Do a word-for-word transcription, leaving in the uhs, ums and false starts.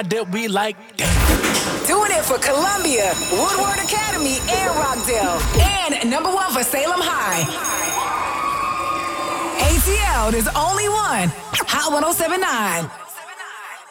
ride that we like. Damn. Doing it for Columbia, Woodward Academy, and Rockdale. And number one for Salem High. A T L, there's only one. Hot ten seventy-nine.